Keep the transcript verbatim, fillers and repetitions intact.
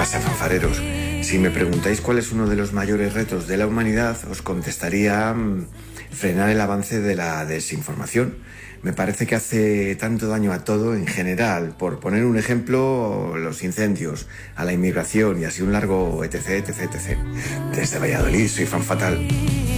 pasa, fanfareros? Si me preguntáis cuál es uno de los mayores retos de la humanidad, os contestaría mmm, frenar el avance de la desinformación. Me parece que hace tanto daño a todo en general. Por poner un ejemplo, los incendios, a la inmigración y así un largo etc, etc, etc. Desde Valladolid, soy fan fatal.